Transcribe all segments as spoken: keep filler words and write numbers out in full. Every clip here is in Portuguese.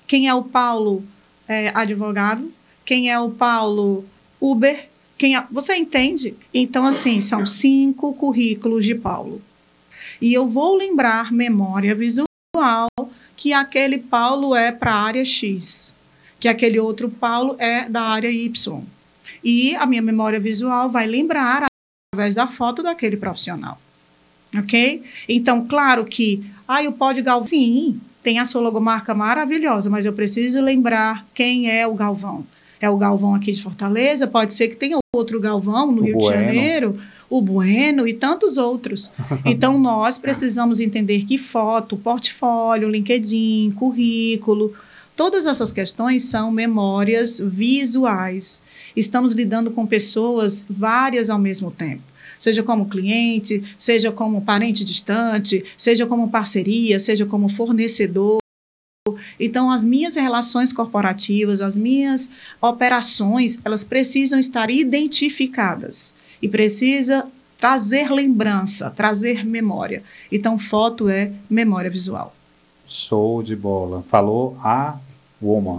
Quem é o Paulo é, advogado? Quem é o Paulo Uber? Quem é... Você entende? Então, assim, são cinco currículos de Paulo. E eu vou lembrar memória visual que aquele Paulo é para a área X, que aquele outro Paulo é da área Y. E a minha memória visual vai lembrar através da foto daquele profissional. Ok? Então, claro que, ah, o Pó de Galvão, sim, tem a sua logomarca maravilhosa, mas eu preciso lembrar quem é o Galvão. É o Galvão aqui de Fortaleza, pode ser que tenha outro Galvão no o Rio Bueno. de Janeiro, o Bueno e tantos outros. Então, nós precisamos entender que foto, portfólio, LinkedIn, currículo, todas essas questões são memórias visuais. Estamos lidando com pessoas várias ao mesmo tempo. Seja como cliente, seja como parente distante, seja como parceria, seja como fornecedor. Então, as minhas relações corporativas, as minhas operações, elas precisam estar identificadas e precisa trazer lembrança, trazer memória. Então, foto é memória visual. Show de bola. Falou a woman.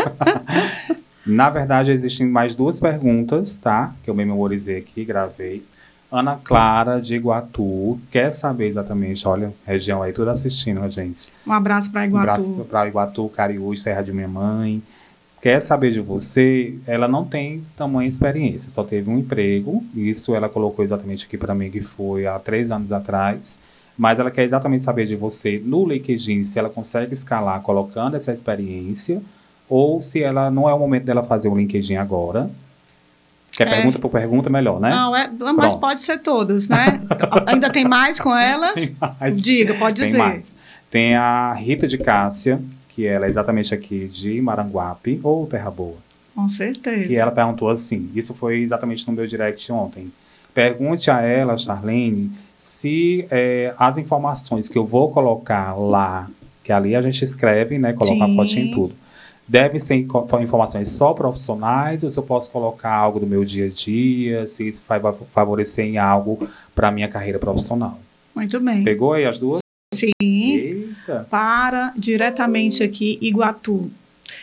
Na verdade, existem mais duas perguntas, tá? Que eu me memorizei aqui, gravei. Ana Clara, de Iguatu, quer saber exatamente, olha, região aí, tudo assistindo a gente. Um abraço para Iguatu. Um abraço para Iguatu, Cariús, terra de minha mãe. Quer saber de você, ela não tem tamanha experiência, só teve um emprego, isso ela colocou exatamente aqui para mim, que foi há três anos atrás, mas ela quer exatamente saber de você no LinkedIn, se ela consegue escalar colocando essa experiência, ou se ela não é o momento dela fazer o LinkedIn agora. Quer é. pergunta por pergunta, melhor, né? Não, é, mas Pronto. Pode ser todas, né? Ainda tem mais com ela? Tem mais. Diga, pode dizer. Tem mais. Tem a Rita de Cássia, que ela é exatamente aqui de Maranguape, ou Terra Boa. Com certeza. Que ela perguntou assim, isso foi exatamente no meu direct ontem. Pergunte a ela, Charlene, se é, as informações que eu vou colocar lá, que ali a gente escreve, né, coloca Sim. a fotinha em tudo, devem ser informações só profissionais, ou se eu posso colocar algo do meu dia a dia, se isso vai favorecer em algo para a minha carreira profissional. Muito bem. Pegou aí as duas? Sim. Eita. Para diretamente aqui, Iguatu.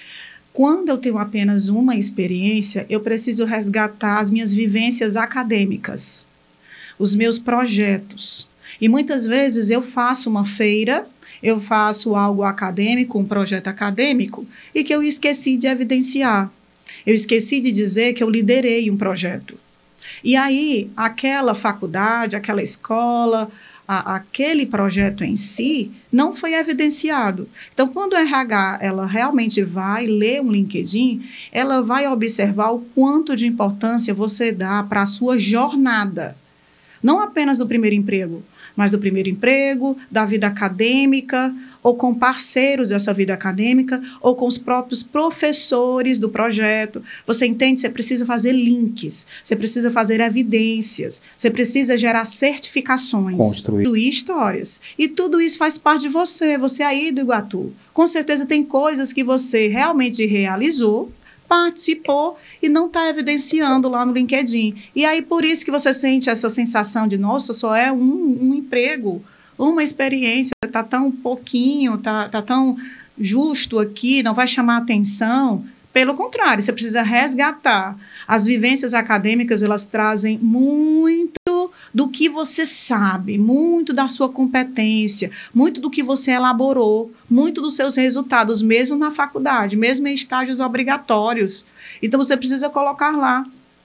Quando eu tenho apenas uma experiência, eu preciso resgatar as minhas vivências acadêmicas, os meus projetos. E muitas vezes eu faço uma feira, eu faço algo acadêmico, um projeto acadêmico, e que eu esqueci de evidenciar. Eu esqueci de dizer que eu liderei um projeto. E aí, aquela faculdade, aquela escola, a, aquele projeto em si, não foi evidenciado. Então, quando o R H ela realmente vai ler um LinkedIn, ela vai observar o quanto de importância você dá para a sua jornada. Não apenas do primeiro emprego, mas do primeiro emprego, da vida acadêmica, ou com parceiros dessa vida acadêmica, ou com os próprios professores do projeto. Você entende? Você precisa fazer links, você precisa fazer evidências, você precisa gerar certificações, construir histórias. E tudo isso faz parte de você, você aí do Iguatu. Com certeza tem coisas que você realmente realizou, participou e não está evidenciando lá no LinkedIn. E aí, por isso que você sente essa sensação de, nossa, só é um, um emprego, uma experiência, está tão pouquinho, está tá tão justo aqui, não vai chamar atenção. Pelo contrário, você precisa resgatar. As vivências acadêmicas, elas trazem muito do que você sabe, muito da sua competência, muito do que você elaborou, muito dos seus resultados, mesmo na faculdade, mesmo em estágios obrigatórios. Então, você precisa colocar lá,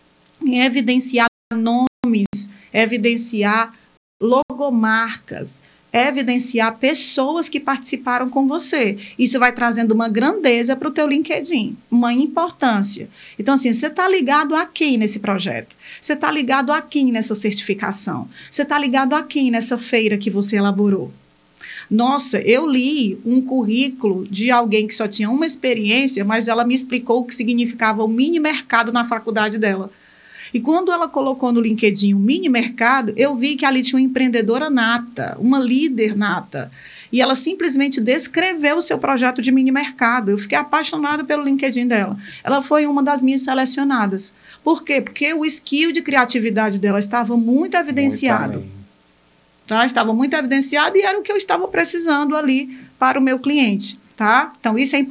evidenciar nomes, evidenciar logomarcas, evidenciar pessoas que participaram com você. Isso vai trazendo uma grandeza para o teu LinkedIn, uma importância. Então, assim, você está ligado a quem nesse projeto? Você está ligado a quem nessa certificação? Você está ligado a quem nessa feira que você elaborou? Nossa, eu li um currículo de alguém que só tinha uma experiência, mas ela me explicou o que significava o mini mercado na faculdade dela. E quando ela colocou no LinkedIn o mini mercado, eu vi que ali tinha uma empreendedora nata, uma líder nata. E ela simplesmente descreveu o seu projeto de mini mercado. Eu fiquei apaixonada pelo LinkedIn dela. Ela foi uma das minhas selecionadas. Por quê? Porque o skill de criatividade dela estava muito evidenciado. Muito tá? Estava muito evidenciado e era o que eu estava precisando ali para o meu cliente. Tá? Então, isso é importante.